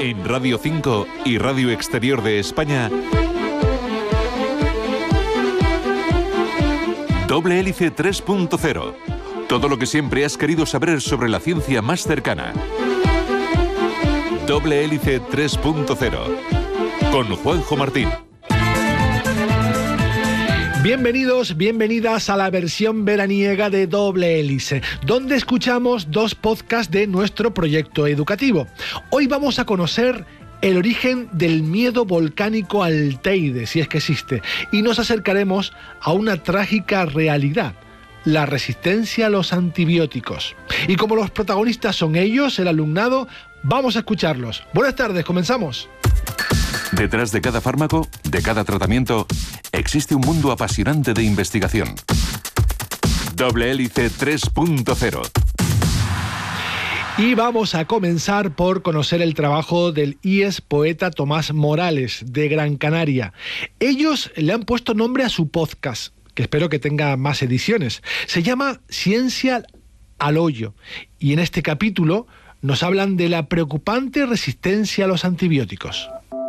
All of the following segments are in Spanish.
En Radio 5 y Radio Exterior de España, Doble Hélice 3.0. Todo lo que siempre has querido saber sobre la ciencia más cercana. Doble Hélice 3.0. Con Juanjo Martín. Bienvenidos, bienvenidas a la versión veraniega de Doble Hélice, donde escuchamos dos podcasts de nuestro proyecto educativo. Hoy vamos a conocer el origen del miedo volcánico al Teide, si es que existe, y nos acercaremos a una trágica realidad: la resistencia a los antibióticos. Y como los protagonistas son ellos, el alumnado, vamos a escucharlos. Buenas tardes, comenzamos. Detrás de cada fármaco, de cada tratamiento, existe un mundo apasionante de investigación. Doble Hélice 3.0. Y vamos a comenzar por conocer el trabajo del IES poeta Tomás Morales, de Gran Canaria. Ellos le han puesto nombre a su podcast, que espero que tenga más ediciones. Se llama Ciencia al Hoyo, y en este capítulo nos hablan de la preocupante resistencia a los antibióticos.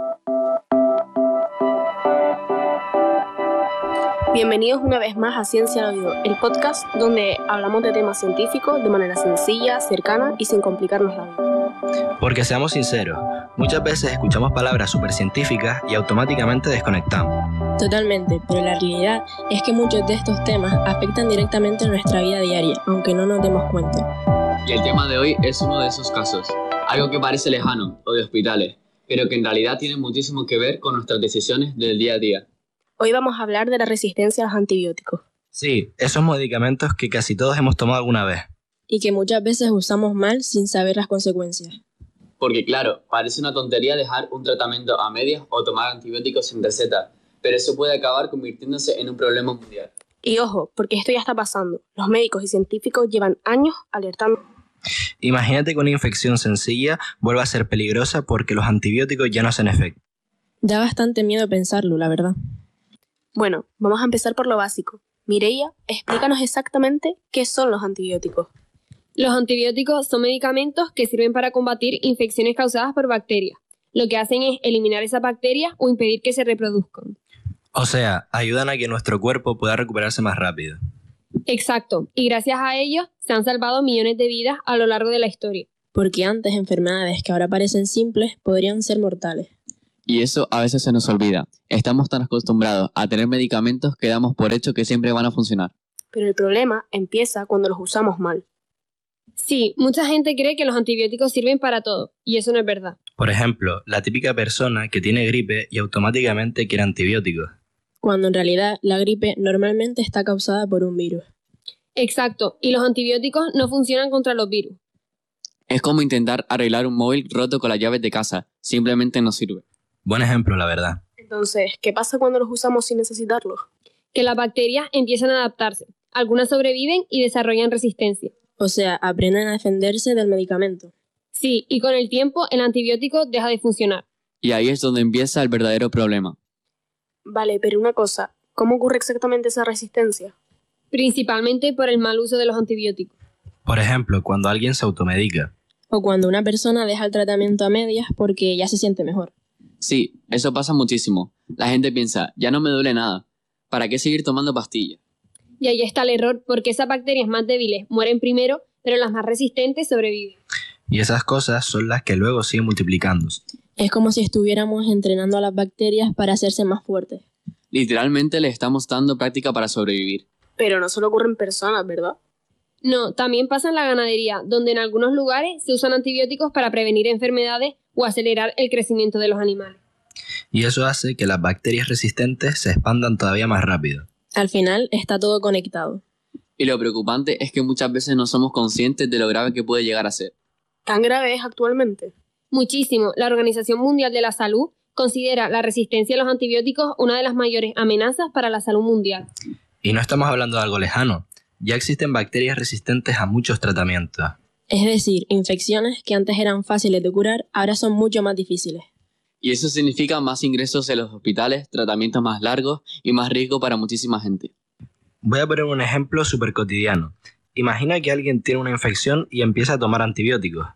Bienvenidos una vez más a Ciencia al Oído, el podcast donde hablamos de temas científicos de manera sencilla, cercana y sin complicarnos la vida. Porque seamos sinceros, muchas veces escuchamos palabras súper científicas y automáticamente desconectamos. Totalmente, pero la realidad es que muchos de estos temas afectan directamente a nuestra vida diaria, aunque no nos demos cuenta. Y el tema de hoy es uno de esos casos, algo que parece lejano o de hospitales, pero que en realidad tiene muchísimo que ver con nuestras decisiones del día a día. Hoy vamos a hablar de la resistencia a los antibióticos. Sí, esos medicamentos que casi todos hemos tomado alguna vez. Y que muchas veces usamos mal sin saber las consecuencias. Porque claro, parece una tontería dejar un tratamiento a medias o tomar antibióticos sin receta, pero eso puede acabar convirtiéndose en un problema mundial. Y ojo, porque esto ya está pasando. Los médicos y científicos llevan años alertando. Imagínate que una infección sencilla vuelva a ser peligrosa porque los antibióticos ya no hacen efecto. Da bastante miedo pensarlo, la verdad. Bueno, vamos a empezar por lo básico. Mireia, explícanos exactamente qué son los antibióticos. Los antibióticos son medicamentos que sirven para combatir infecciones causadas por bacterias. Lo que hacen es eliminar esas bacterias o impedir que se reproduzcan. O sea, ayudan a que nuestro cuerpo pueda recuperarse más rápido. Exacto, y gracias a ellos se han salvado millones de vidas a lo largo de la historia. Porque antes enfermedades que ahora parecen simples podrían ser mortales. Y eso a veces se nos olvida. Estamos tan acostumbrados a tener medicamentos que damos por hecho que siempre van a funcionar. Pero el problema empieza cuando los usamos mal. Sí, mucha gente cree que los antibióticos sirven para todo, y eso no es verdad. Por ejemplo, la típica persona que tiene gripe y automáticamente quiere antibióticos. Cuando en realidad la gripe normalmente está causada por un virus. Exacto, y los antibióticos no funcionan contra los virus. Es como intentar arreglar un móvil roto con las llaves de casa. Simplemente no sirve. Buen ejemplo, la verdad. Entonces, ¿qué pasa cuando los usamos sin necesitarlos? Que las bacterias empiezan a adaptarse. Algunas sobreviven y desarrollan resistencia. O sea, aprenden a defenderse del medicamento. Sí, y con el tiempo el antibiótico deja de funcionar. Y ahí es donde empieza el verdadero problema. Vale, pero una cosa, ¿cómo ocurre exactamente esa resistencia? Principalmente por el mal uso de los antibióticos. Por ejemplo, cuando alguien se automedica. O cuando una persona deja el tratamiento a medias porque ya se siente mejor. Sí, eso pasa muchísimo. La gente piensa, ya no me duele nada. ¿Para qué seguir tomando pastillas? Y ahí está el error, porque esas bacterias más débiles mueren primero, pero las más resistentes sobreviven. Y esas cosas son las que luego siguen multiplicándose. Es como si estuviéramos entrenando a las bacterias para hacerse más fuertes. Literalmente le estamos dando práctica para sobrevivir. Pero no solo ocurre en personas, ¿verdad? No, también pasa en la ganadería, donde en algunos lugares se usan antibióticos para prevenir enfermedades o acelerar el crecimiento de los animales. Y eso hace que las bacterias resistentes se expandan todavía más rápido. Al final está todo conectado. Y lo preocupante es que muchas veces no somos conscientes de lo grave que puede llegar a ser. ¿Tan grave es actualmente? Muchísimo. La Organización Mundial de la Salud considera la resistencia a los antibióticos una de las mayores amenazas para la salud mundial. Y no estamos hablando de algo lejano. Ya existen bacterias resistentes a muchos tratamientos. Es decir, infecciones que antes eran fáciles de curar, ahora son mucho más difíciles. Y eso significa más ingresos en los hospitales, tratamientos más largos y más riesgo para muchísima gente. Voy a poner un ejemplo súper cotidiano. Imagina que alguien tiene una infección y empieza a tomar antibióticos.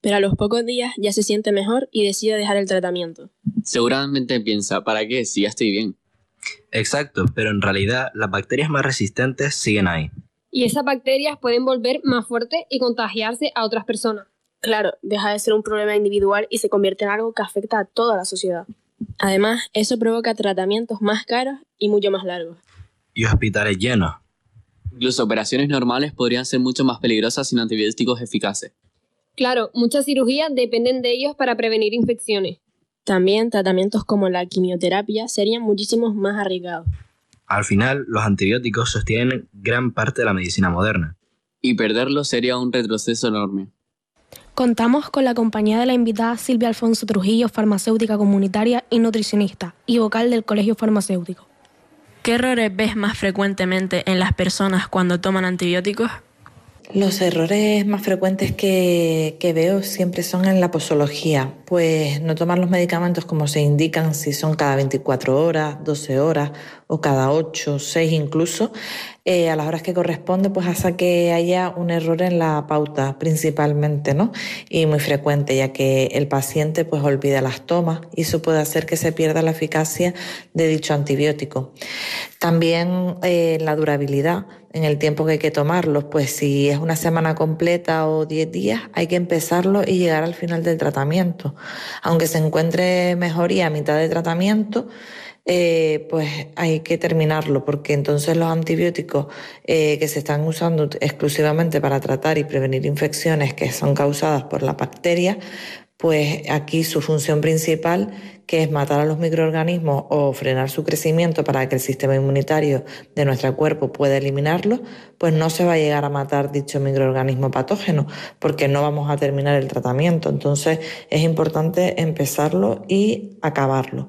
pero a los pocos días ya se siente mejor y decide dejar el tratamiento. Seguramente piensa, ¿para qué? Si ya estoy bien. Exacto, pero en realidad las bacterias más resistentes siguen ahí. Y esas bacterias pueden volver más fuertes y contagiarse a otras personas. Claro, deja de ser un problema individual y se convierte en algo que afecta a toda la sociedad. Además, eso provoca tratamientos más caros y mucho más largos. Y hospitales llenos. Incluso operaciones normales podrían ser mucho más peligrosas sin antibióticos eficaces. Claro, muchas cirugías dependen de ellos para prevenir infecciones. También tratamientos como la quimioterapia serían muchísimo más arriesgados. Al final, los antibióticos sostienen gran parte de la medicina moderna. Y perderlos sería un retroceso enorme. Contamos con la compañía de la invitada Silvia Alfonso Trujillo, farmacéutica comunitaria y nutricionista, y vocal del Colegio Farmacéutico. ¿Qué errores ves más frecuentemente en las personas cuando toman antibióticos? Los errores más frecuentes que veo siempre son en la posología, pues no tomar los medicamentos como se indican, si son cada 24 horas, 12 horas o cada 8, 6 incluso, a las horas que corresponde, pues hace que haya un error en la pauta principalmente, ¿no? Y muy frecuente, ya que el paciente pues olvida las tomas y eso puede hacer que se pierda la eficacia de dicho antibiótico. También la durabilidad, en el tiempo que hay que tomarlos, pues si es una semana completa o 10 días, hay que empezarlo y llegar al final del tratamiento. Aunque se encuentre mejoría a mitad de tratamiento, pues hay que terminarlo, porque entonces los antibióticos que se están usando exclusivamente para tratar y prevenir infecciones que son causadas por la bacteria, pues aquí su función principal, que es matar a los microorganismos o frenar su crecimiento para que el sistema inmunitario de nuestro cuerpo pueda eliminarlos, pues no se va a llegar a matar dicho microorganismo patógeno, porque no vamos a terminar el tratamiento. Entonces es importante empezarlo y acabarlo.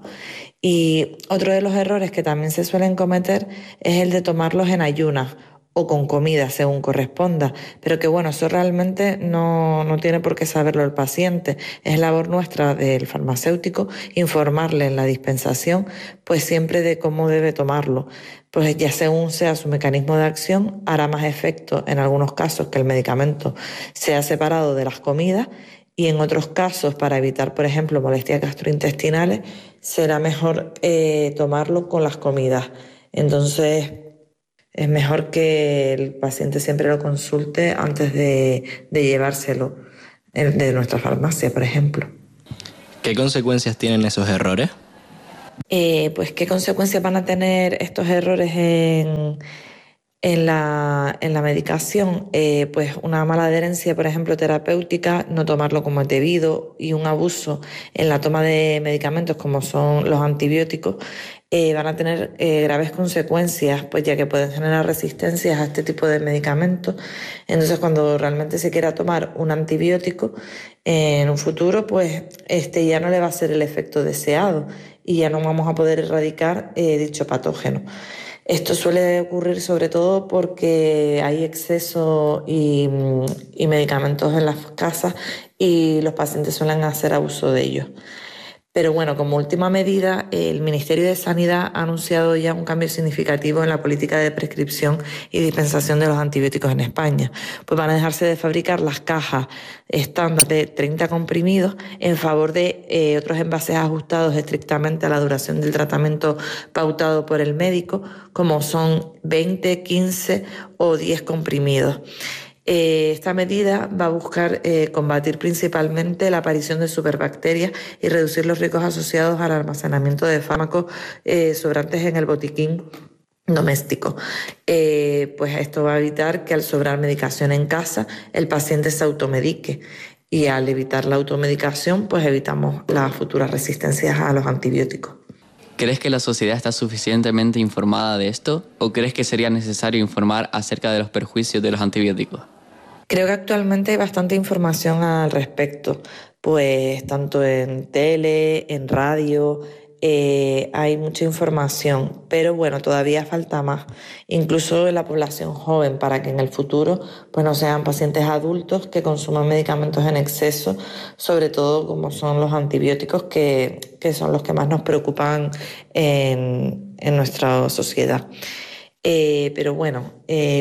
Y otro de los errores que también se suelen cometer es el de tomarlos en ayunas o con comida según corresponda, pero que bueno, eso realmente no tiene por qué saberlo el paciente. Es labor nuestra del farmacéutico informarle en la dispensación pues siempre de cómo debe tomarlo, pues ya según sea su mecanismo de acción hará más efecto en algunos casos que el medicamento sea separado de las comidas, y en otros casos, para evitar por ejemplo molestias gastrointestinales, será mejor tomarlo con las comidas. Entonces es mejor que el paciente siempre lo consulte antes de llevárselo de nuestra farmacia, por ejemplo. ¿Qué consecuencias tienen esos errores? Pues qué consecuencias van a tener estos errores en la medicación, pues una mala adherencia, por ejemplo, terapéutica, no tomarlo como es debido, y un abuso en la toma de medicamentos como son los antibióticos, van a tener graves consecuencias, pues ya que pueden generar resistencias a este tipo de medicamentos. Entonces, cuando realmente se quiera tomar un antibiótico en un futuro, pues ya no le va a hacer el efecto deseado y ya no vamos a poder erradicar dicho patógeno. Esto suele ocurrir sobre todo porque hay exceso y medicamentos en las casas y los pacientes suelen hacer abuso de ellos. Pero bueno, como última medida, el Ministerio de Sanidad ha anunciado ya un cambio significativo en la política de prescripción y dispensación de los antibióticos en España. Pues van a dejarse de fabricar las cajas estándar de 30 comprimidos en favor de otros envases ajustados estrictamente a la duración del tratamiento pautado por el médico, como son 20, 15 o 10 comprimidos. Esta medida va a buscar combatir principalmente la aparición de superbacterias y reducir los riesgos asociados al almacenamiento de fármacos sobrantes en el botiquín doméstico. Pues esto va a evitar que al sobrar medicación en casa el paciente se automedique, y al evitar la automedicación pues evitamos las futuras resistencias a los antibióticos. ¿Crees que la sociedad está suficientemente informada de esto o crees que sería necesario informar acerca de los perjuicios de los antibióticos? Creo que actualmente hay bastante información al respecto, pues tanto en tele, en radio, hay mucha información, pero bueno, todavía falta más, incluso en la población joven, para que en el futuro pues no sean pacientes adultos que consuman medicamentos en exceso, sobre todo como son los antibióticos, que son los que más nos preocupan en nuestra sociedad. Pero bueno,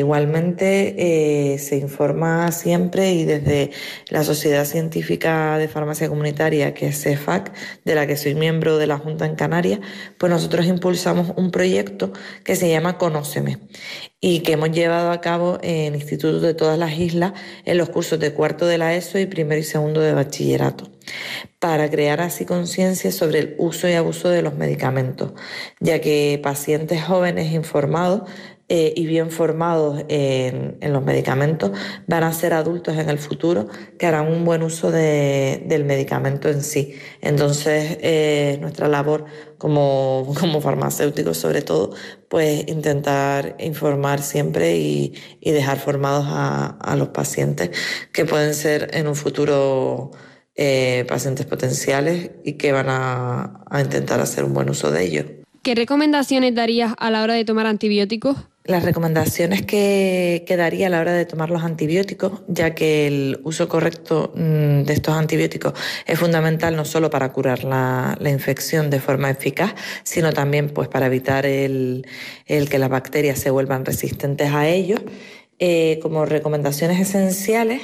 igualmente se informa siempre, y desde la Sociedad Científica de Farmacia Comunitaria, que es CEFAC, de la que soy miembro de la Junta en Canarias, pues nosotros impulsamos un proyecto que se llama Conóceme y que hemos llevado a cabo en institutos de todas las islas en los cursos de cuarto de la ESO y primero y segundo de bachillerato, para crear así conciencia sobre el uso y abuso de los medicamentos, ya que pacientes jóvenes informados y bien formados en los medicamentos van a ser adultos en el futuro que harán un buen uso del medicamento en sí. Entonces, nuestra labor como farmacéuticos, sobre todo, pues intentar informar siempre y dejar formados a los pacientes que pueden ser en un futuro pacientes potenciales y que van a intentar hacer un buen uso de ellos. ¿Qué recomendaciones darías a la hora de tomar antibióticos? Las recomendaciones que daría a la hora de tomar los antibióticos, ya que el uso correcto de estos antibióticos es fundamental no solo para curar la infección de forma eficaz, sino también pues para evitar el que las bacterias se vuelvan resistentes a ellos. Como recomendaciones esenciales,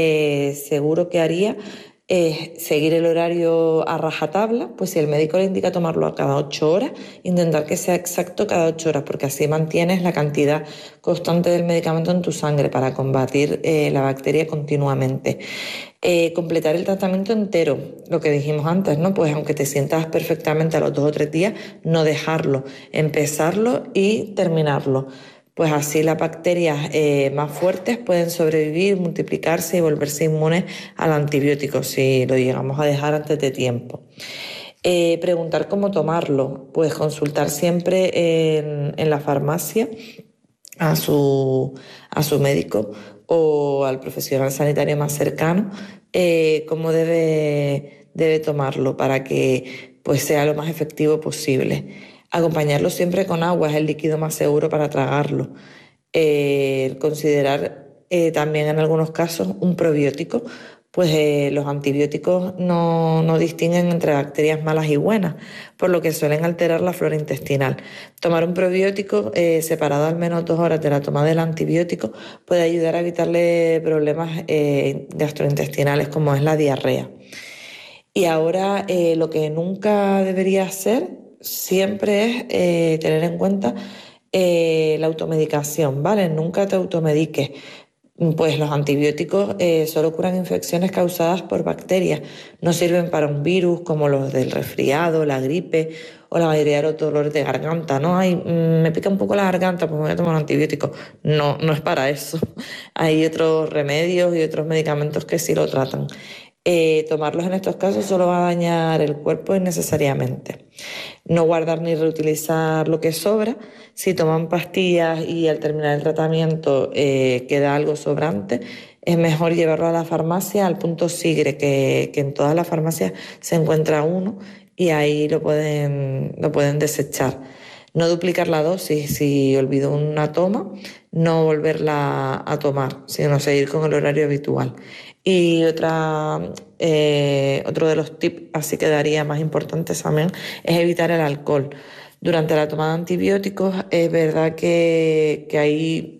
seguro que haría seguir el horario a rajatabla, pues si el médico le indica tomarlo a cada 8 horas, intentar que sea exacto cada 8 horas, porque así mantienes la cantidad constante del medicamento en tu sangre para combatir la bacteria continuamente. Completar el tratamiento entero, lo que dijimos antes, ¿no? Pues aunque te sientas perfectamente a los 2 o 3 días, no dejarlo, empezarlo y terminarlo. Pues así las bacterias más fuertes pueden sobrevivir, multiplicarse y volverse inmunes al antibiótico si lo llegamos a dejar antes de tiempo. Preguntar cómo tomarlo, pues consultar siempre en la farmacia a su médico o al profesional sanitario más cercano cómo debe tomarlo para que pues sea lo más efectivo posible. Acompañarlo siempre con agua, es el líquido más seguro para tragarlo. Considerar también en algunos casos un probiótico, pues los antibióticos no distinguen entre bacterias malas y buenas, por lo que suelen alterar la flora intestinal. Tomar un probiótico separado al menos 2 horas de la toma del antibiótico puede ayudar a evitarle problemas gastrointestinales como es la diarrea. Y ahora lo que nunca debería hacer siempre es tener en cuenta la automedicación, ¿vale? Nunca te automediques. Pues los antibióticos solo curan infecciones causadas por bacterias, no sirven para un virus como los del resfriado, la gripe o la mayoría de los dolores de garganta, ¿no? Me pica un poco la garganta, pues me voy a tomar un antibiótico. No es para eso. Hay otros remedios y otros medicamentos que sí lo tratan. Tomarlos en estos casos solo va a dañar el cuerpo innecesariamente. No guardar ni reutilizar lo que sobra. Si toman pastillas y al terminar el tratamiento queda algo sobrante, es mejor llevarlo a la farmacia, al punto Sigre, que en todas las farmacias se encuentra uno y ahí lo pueden desechar. No duplicar la dosis. Si olvidó una toma, no volverla a tomar, sino seguir con el horario habitual. Y otro de los tips así que daría más importantes también es evitar el alcohol. Durante la toma de antibióticos es verdad que ahí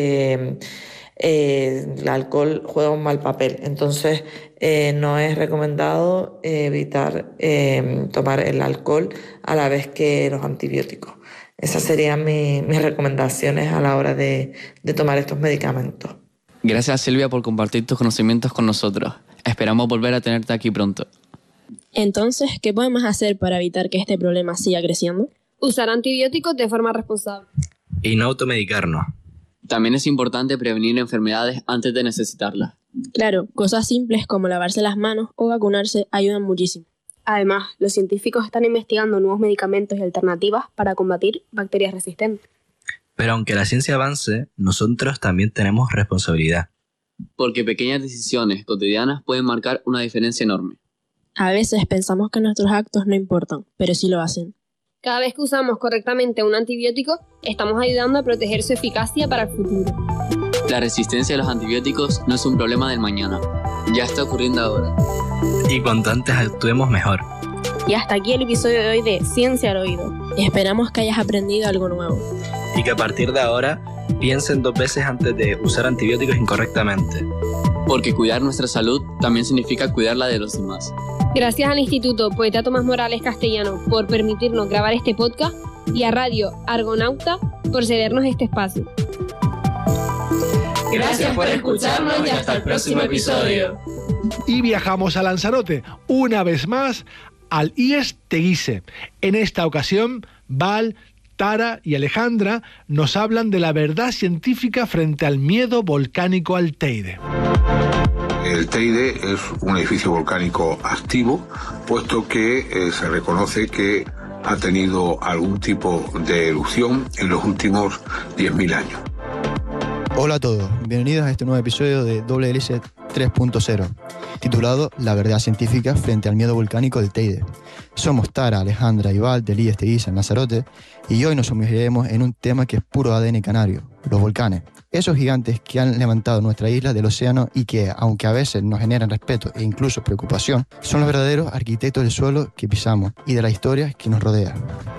el alcohol juega un mal papel. Entonces no es recomendado evitar tomar el alcohol a la vez que los antibióticos. Esas serían mis recomendaciones a la hora de tomar estos medicamentos. Gracias, Silvia, por compartir tus conocimientos con nosotros. Esperamos volver a tenerte aquí pronto. Entonces, ¿qué podemos hacer para evitar que este problema siga creciendo? Usar antibióticos de forma responsable. Y no automedicarnos. También es importante prevenir enfermedades antes de necesitarlas. Claro, cosas simples como lavarse las manos o vacunarse ayudan muchísimo. Además, los científicos están investigando nuevos medicamentos y alternativas para combatir bacterias resistentes. Pero aunque la ciencia avance, nosotros también tenemos responsabilidad. Porque pequeñas decisiones cotidianas pueden marcar una diferencia enorme. A veces pensamos que nuestros actos no importan, pero sí lo hacen. Cada vez que usamos correctamente un antibiótico, estamos ayudando a proteger su eficacia para el futuro. La resistencia a los antibióticos no es un problema del mañana. Ya está ocurriendo ahora. Y cuanto antes actuemos, mejor. Y hasta aquí el episodio de hoy de Ciencia al Oído. Esperamos que hayas aprendido algo nuevo. y que a partir de ahora piensen 2 veces antes de usar antibióticos incorrectamente. Porque cuidar nuestra salud también significa cuidar la de los demás. Gracias al Instituto Poeta Tomás Morales Castellano por permitirnos grabar este podcast y a Radio Argonauta por cedernos este espacio. Gracias por escucharnos y hasta el próximo episodio. Y viajamos a Lanzarote, una vez más, al IES Teguise. En esta ocasión, Val, Tara y Alejandra nos hablan de la verdad científica frente al miedo volcánico al Teide. El Teide es un edificio volcánico activo, puesto que se reconoce que ha tenido algún tipo de erupción en los últimos 10.000 años. Hola a todos, bienvenidos a este nuevo episodio de WLS 3.0, titulado La verdad científica frente al miedo volcánico del Teide. Somos Tara, Alejandra y Val del IES Teguise en Lanzarote y hoy nos sumergiremos en un tema que es puro ADN canario, los volcanes. Esos gigantes que han levantado nuestra isla del océano y que, aunque a veces nos generan respeto e incluso preocupación, son los verdaderos arquitectos del suelo que pisamos y de la historia que nos rodea.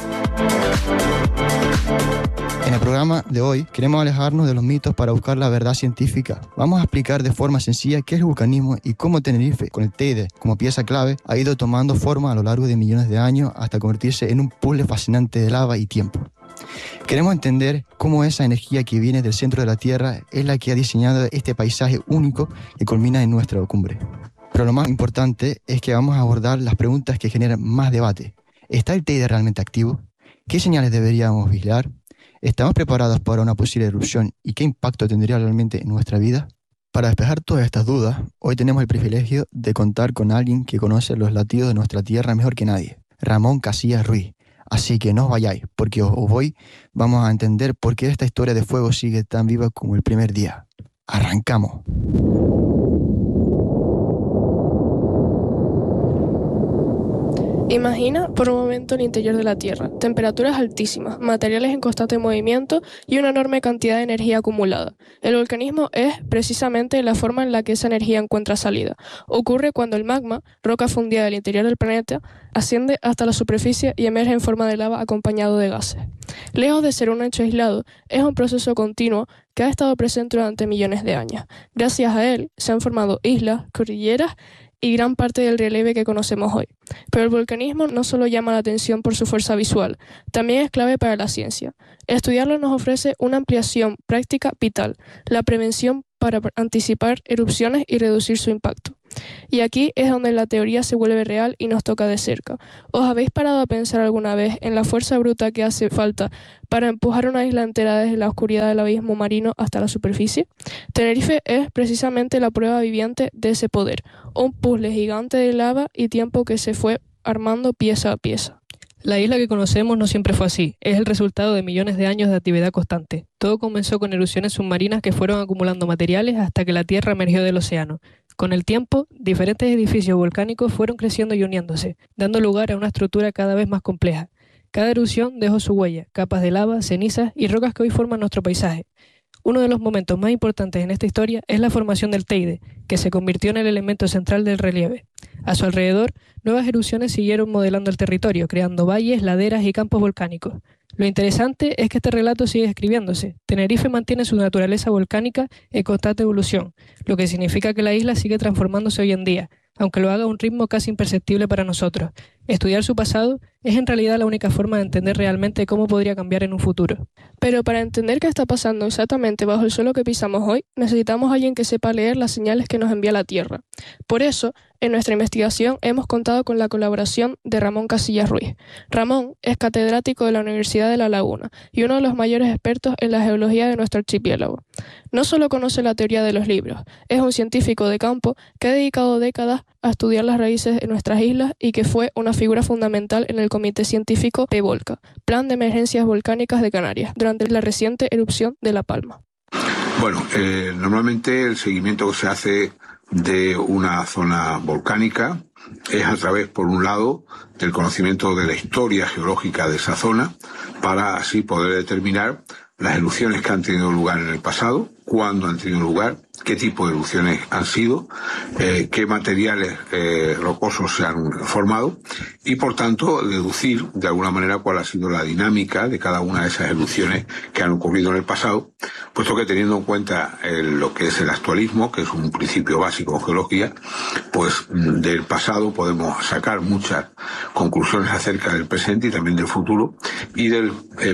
En el programa de hoy queremos alejarnos de los mitos para buscar la verdad científica. Vamos a explicar de forma sencilla qué es el vulcanismo y cómo Tenerife, con el Teide como pieza clave, ha ido tomando forma a lo largo de millones de años hasta convertirse en un puzzle fascinante de lava y tiempo. Queremos entender cómo esa energía que viene del centro de la Tierra es la que ha diseñado este paisaje único que culmina en nuestra cumbre. Pero lo más importante es que vamos a abordar las preguntas que generan más debate. ¿Está el Teide realmente activo? ¿Qué señales deberíamos vigilar? ¿Estamos preparados para una posible erupción y qué impacto tendría realmente en nuestra vida? Para despejar todas estas dudas, hoy tenemos el privilegio de contar con alguien que conoce los latidos de nuestra tierra mejor que nadie, Ramón Casillas Ruiz. Así que no os vayáis, porque hoy vamos a entender por qué esta historia de fuego sigue tan viva como el primer día. ¡Arrancamos! Imagina por un momento el interior de la Tierra, temperaturas altísimas, materiales en constante movimiento y una enorme cantidad de energía acumulada. El volcanismo es precisamente la forma en la que esa energía encuentra salida. Ocurre cuando el magma, roca fundida del interior del planeta, asciende hasta la superficie y emerge en forma de lava acompañado de gases. Lejos de ser un hecho aislado, es un proceso continuo que ha estado presente durante millones de años. Gracias a él se han formado islas, cordilleras y gran parte del relieve que conocemos hoy. Pero el volcanismo no solo llama la atención por su fuerza visual, también es clave para la ciencia. Estudiarlo nos ofrece una ampliación práctica vital, la prevención para anticipar erupciones y reducir su impacto. Y aquí es donde la teoría se vuelve real y nos toca de cerca. ¿Os habéis parado a pensar alguna vez en la fuerza bruta que hace falta para empujar una isla entera desde la oscuridad del abismo marino hasta la superficie? Tenerife es precisamente la prueba viviente de ese poder, un puzzle gigante de lava y tiempo que se fue armando pieza a pieza. La isla que conocemos no siempre fue así, es el resultado de millones de años de actividad constante. Todo comenzó con erupciones submarinas que fueron acumulando materiales hasta que la Tierra emergió del océano. Con el tiempo, diferentes edificios volcánicos fueron creciendo y uniéndose, dando lugar a una estructura cada vez más compleja. Cada erupción dejó su huella, capas de lava, cenizas y rocas que hoy forman nuestro paisaje. Uno de los momentos más importantes en esta historia es la formación del Teide, que se convirtió en el elemento central del relieve. A su alrededor, nuevas erupciones siguieron modelando el territorio, creando valles, laderas y campos volcánicos. Lo interesante es que este relato sigue escribiéndose. Tenerife mantiene su naturaleza volcánica en constante evolución, lo que significa que la isla sigue transformándose hoy en día, aunque lo haga a un ritmo casi imperceptible para nosotros. Estudiar su pasado es en realidad la única forma de entender realmente cómo podría cambiar en un futuro. Pero para entender qué está pasando exactamente bajo el suelo que pisamos hoy, necesitamos a alguien que sepa leer las señales que nos envía la Tierra. Por eso, en nuestra investigación hemos contado con la colaboración de Ramón Casillas Ruiz. Ramón es catedrático de la Universidad de La Laguna y uno de los mayores expertos en la geología de nuestro archipiélago. No solo conoce la teoría de los libros, es un científico de campo que ha dedicado décadas a estudiar las raíces de nuestras islas y que fue una figura fundamental en el Comité Científico PEVOLCA, Plan de Emergencias Volcánicas de Canarias, durante la reciente erupción de La Palma. Bueno, normalmente el seguimiento que se hace de una zona volcánica es a través, por un lado, del conocimiento de la historia geológica de esa zona, para así poder determinar las erupciones que han tenido lugar en el pasado, cuándo han tenido lugar qué tipo de erupciones han sido, qué materiales rocosos se han formado y, por tanto, deducir de alguna manera cuál ha sido la dinámica de cada una de esas erupciones que han ocurrido en el pasado, puesto que teniendo en cuenta lo que es el actualismo, que es un principio básico en geología, pues del pasado podemos sacar muchas conclusiones acerca del presente y también del futuro, y del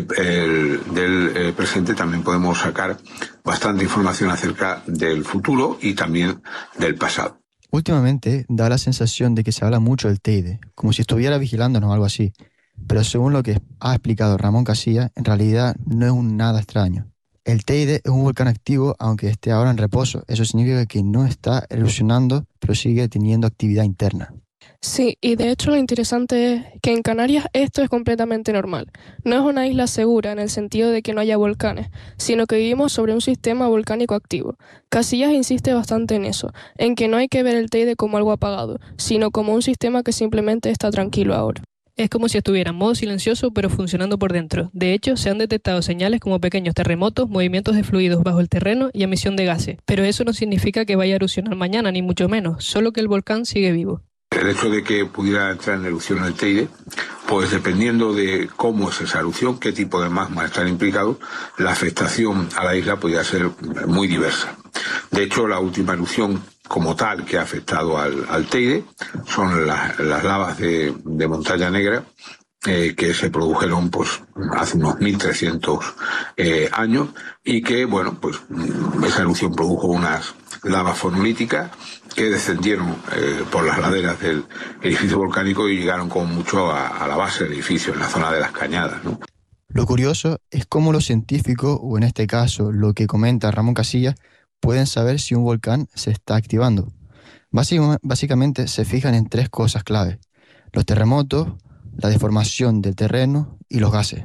presente también podemos sacar bastante información acerca del futuro y también del pasado. Últimamente da la sensación de que se habla mucho del Teide, como si estuviera vigilándonos o algo así. Pero según lo que ha explicado Ramón Casillas, en realidad no es nada extraño. El Teide es un volcán activo, aunque esté ahora en reposo. Eso significa que no está erupcionando, pero sigue teniendo actividad interna. Sí, y de hecho lo interesante es que en Canarias esto es completamente normal. No es una isla segura en el sentido de que no haya volcanes, sino que vivimos sobre un sistema volcánico activo. Casillas insiste bastante en eso, en que no hay que ver el Teide como algo apagado, sino como un sistema que simplemente está tranquilo ahora. Es como si estuviera en modo silencioso pero funcionando por dentro. De hecho, se han detectado señales como pequeños terremotos, movimientos de fluidos bajo el terreno y emisión de gases. Pero eso no significa que vaya a erupcionar mañana, ni mucho menos, solo que el volcán sigue vivo. El hecho de que pudiera entrar en erupción el Teide, pues dependiendo de cómo es esa erupción, qué tipo de magma están implicados, la afectación a la isla podría ser muy diversa. De hecho, la última erupción como tal que ha afectado al Teide son las lavas de Montaña Negra, que se produjeron pues hace unos 1300 años y que, bueno, pues esa erupción produjo unas lavas fonolíticas que descendieron por las laderas del edificio volcánico y llegaron como mucho a la base del edificio, en la zona de las Cañadas, ¿no? Lo curioso es cómo los científicos, o en este caso lo que comenta Ramón Casillas, pueden saber si un volcán se está activando. Básicamente se fijan en 3 cosas clave: los terremotos, la deformación del terreno y los gases.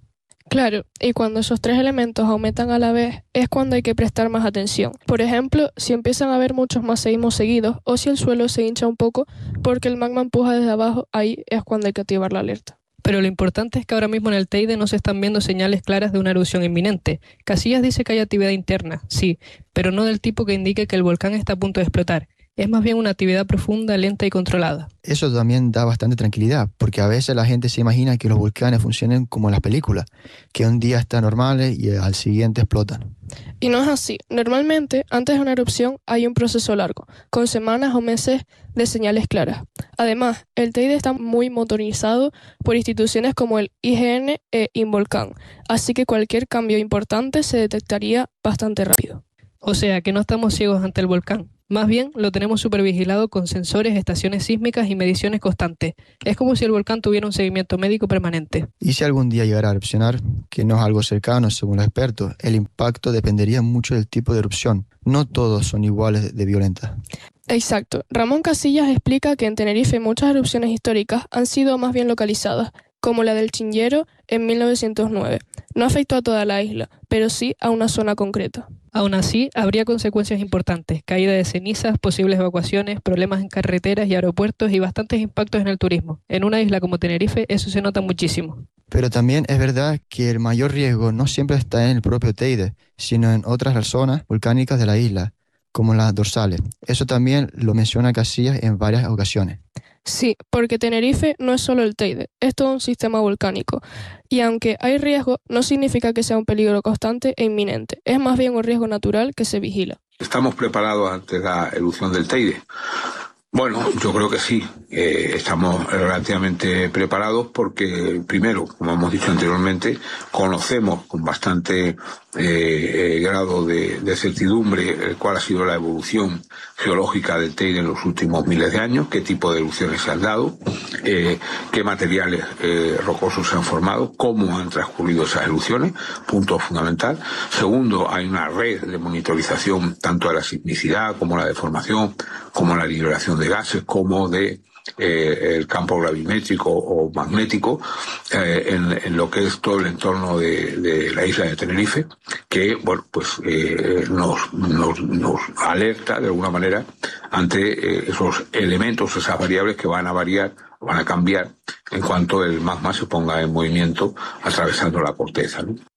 Claro, y cuando esos 3 elementos aumentan a la vez es cuando hay que prestar más atención. Por ejemplo, si empiezan a haber muchos más seísmos seguidos o si el suelo se hincha un poco porque el magma empuja desde abajo, ahí es cuando hay que activar la alerta. Pero lo importante es que ahora mismo en el Teide no se están viendo señales claras de una erupción inminente. Casillas dice que hay actividad interna, sí, pero no del tipo que indique que el volcán está a punto de explotar. Es más bien una actividad profunda, lenta y controlada. Eso también da bastante tranquilidad, porque a veces la gente se imagina que los volcanes funcionan como en las películas, que un día están normales y al siguiente explotan. Y no es así. Normalmente, antes de una erupción hay un proceso largo, con semanas o meses de señales claras. Además, el Teide está muy motorizado por instituciones como el IGN e Involcán, así que cualquier cambio importante se detectaría bastante rápido. O sea, que no estamos ciegos ante el volcán. Más bien, lo tenemos supervigilado con sensores, estaciones sísmicas y mediciones constantes. Es como si el volcán tuviera un seguimiento médico permanente. Y si algún día llegara a erupcionar, que no es algo cercano según los expertos, el impacto dependería mucho del tipo de erupción. No todos son iguales de violentas. Exacto. Ramón Casillas explica que en Tenerife muchas erupciones históricas han sido más bien localizadas, como la del Chinchero en 1909. No afectó a toda la isla, pero sí a una zona concreta. Aún así, habría consecuencias importantes: caída de cenizas, posibles evacuaciones, problemas en carreteras y aeropuertos y bastantes impactos en el turismo. En una isla como Tenerife eso se nota muchísimo. Pero también es verdad que el mayor riesgo no siempre está en el propio Teide, sino en otras zonas volcánicas de la isla, como las dorsales. Eso también lo menciona Casillas en varias ocasiones. Sí, porque Tenerife no es solo el Teide, es todo un sistema volcánico. Y aunque hay riesgo, no significa que sea un peligro constante e inminente. Es más bien un riesgo natural que se vigila. ¿Estamos preparados ante la erupción del Teide? Bueno, yo creo que sí. Estamos relativamente preparados porque, primero, como hemos dicho anteriormente, conocemos con bastante grado de certidumbre cuál ha sido la evolución geológica del Teide en los últimos miles de años, qué tipo de erupciones se han dado, qué materiales rocosos se han formado, cómo han transcurrido esas erupciones, punto fundamental. Segundo, hay una red de monitorización tanto de la sismicidad como la deformación, como la liberación de gases, como de el campo gravimétrico o magnético en lo que es todo el entorno de la isla de Tenerife, que bueno, pues nos alerta de alguna manera ante esos elementos, esas variables que van a variar, van a cambiar en cuanto el magma se ponga en movimiento atravesando la corteza, ¿no?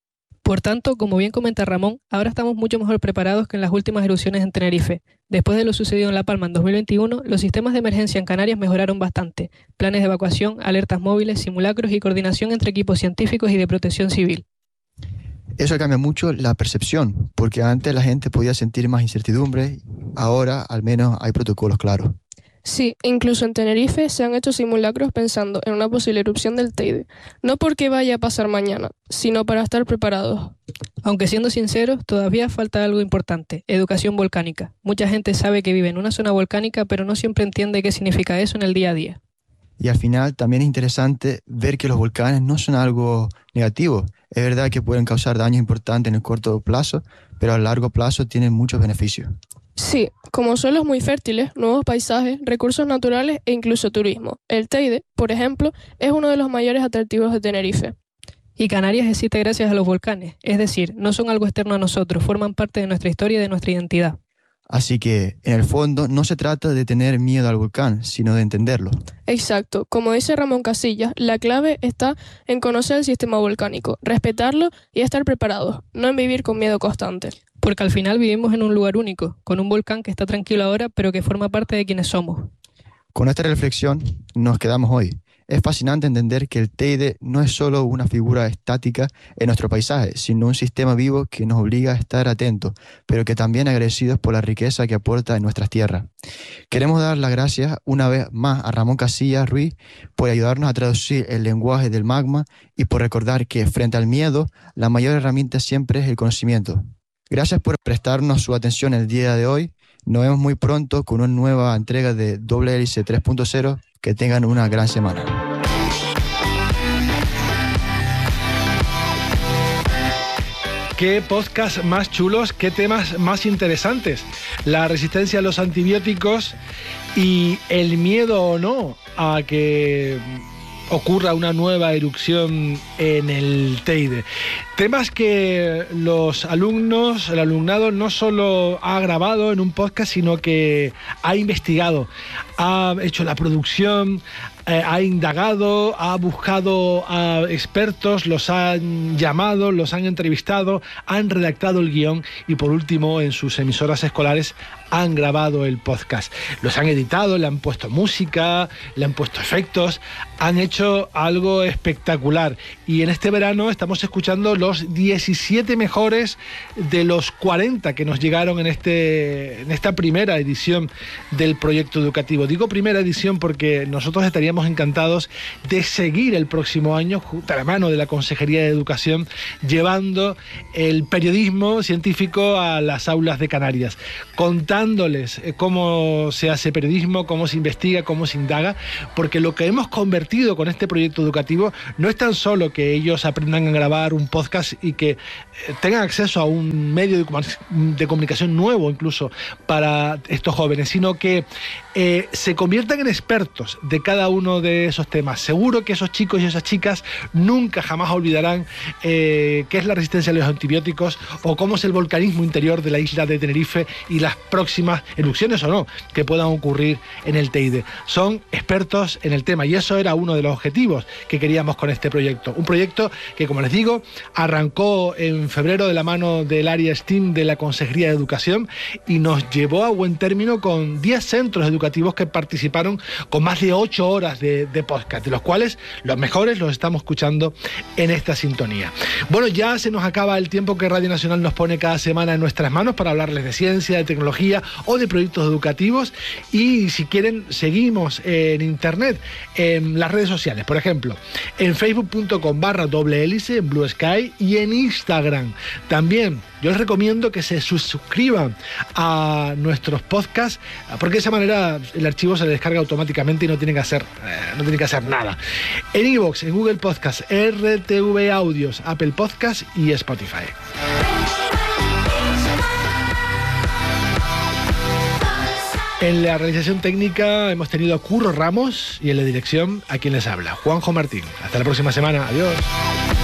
Por tanto, como bien comenta Ramón, ahora estamos mucho mejor preparados que en las últimas erupciones en Tenerife. Después de lo sucedido en La Palma en 2021, los sistemas de emergencia en Canarias mejoraron bastante. Planes de evacuación, alertas móviles, simulacros y coordinación entre equipos científicos y de protección civil. Eso cambia mucho la percepción, porque antes la gente podía sentir más incertidumbre, ahora al menos hay protocolos claros. Sí, incluso en Tenerife se han hecho simulacros pensando en una posible erupción del Teide. No porque vaya a pasar mañana, sino para estar preparados. Aunque siendo sinceros, todavía falta algo importante, educación volcánica. Mucha gente sabe que vive en una zona volcánica, pero no siempre entiende qué significa eso en el día a día. Y al final también es interesante ver que los volcanes no son algo negativo. Es verdad que pueden causar daños importantes en el corto plazo, pero a largo plazo tienen muchos beneficios. Sí, como suelos muy fértiles, nuevos paisajes, recursos naturales e incluso turismo. El Teide, por ejemplo, es uno de los mayores atractivos de Tenerife. Y Canarias existe gracias a los volcanes, es decir, no son algo externo a nosotros, forman parte de nuestra historia y de nuestra identidad. Así que, en el fondo, no se trata de tener miedo al volcán, sino de entenderlo. Exacto. Como dice Ramón Casillas, la clave está en conocer el sistema volcánico, respetarlo y estar preparados, no en vivir con miedo constante. Porque al final vivimos en un lugar único, con un volcán que está tranquilo ahora, pero que forma parte de quienes somos. Con esta reflexión nos quedamos hoy. Es fascinante entender que el Teide no es solo una figura estática en nuestro paisaje, sino un sistema vivo que nos obliga a estar atentos, pero que también agradecidos por la riqueza que aporta en nuestras tierras. Queremos dar las gracias una vez más a Ramón Casillas Ruiz por ayudarnos a traducir el lenguaje del magma y por recordar que frente al miedo, la mayor herramienta siempre es el conocimiento. Gracias por prestarnos su atención el día de hoy. Nos vemos muy pronto con una nueva entrega de Doble Hélice 3.0. Que tengan una gran semana. Qué podcast más chulos, qué temas más interesantes. La resistencia a los antibióticos y el miedo o no a que ocurra una nueva erupción en el Teide. Temas que los alumnos, el alumnado no solo ha grabado en un podcast, sino que ha investigado, ha hecho la producción, ha indagado, ha buscado a expertos, los han llamado, los han entrevistado, han redactado el guión y por último en sus emisoras escolares han grabado el podcast. Los han editado, le han puesto música, le han puesto efectos, han hecho algo espectacular. Y en este verano estamos escuchando los 17 mejores de los 40 que nos llegaron en esta primera edición del proyecto educativo. Digo primera edición porque nosotros estaríamos encantados de seguir el próximo año junto a la mano de la Consejería de Educación, llevando el periodismo científico a las aulas de Canarias, contándoles cómo se hace periodismo, cómo se investiga, cómo se indaga, porque lo que hemos convertido con este proyecto educativo no es tan solo que ellos aprendan a grabar un podcast y que tengan acceso a un medio de comunicación nuevo incluso para estos jóvenes, sino que se conviertan en expertos de cada uno de esos temas. Seguro que esos chicos y esas chicas nunca jamás olvidarán qué es la resistencia a los antibióticos o cómo es el volcanismo interior de la isla de Tenerife y las próximas erupciones o no que puedan ocurrir en el Teide. Son expertos en el tema y eso era uno de los objetivos que queríamos con este proyecto. Un proyecto que, como les digo, arrancó en febrero de la mano del área STEAM de la Consejería de Educación y nos llevó a buen término con 10 centros educativos que participaron con más de 8 horas de podcast, de los cuales los mejores los estamos escuchando en esta sintonía. Bueno, ya se nos acaba el tiempo que Radio Nacional nos pone cada semana en nuestras manos para hablarles de ciencia, de tecnología o de proyectos educativos y si quieren seguimos en internet, en las redes sociales, por ejemplo, en facebook.com/doblehélice, en Blue Sky y en Instagram. También yo les recomiendo que se suscriban a nuestros podcasts porque de esa manera el archivo se descarga automáticamente y no tienen que hacer nada. En iVoox, en Google Podcast, RTV Audios, Apple Podcast y Spotify. En la realización técnica hemos tenido a Curro Ramos y en la dirección a quien les habla, Juanjo Martín. Hasta la próxima semana. Adiós.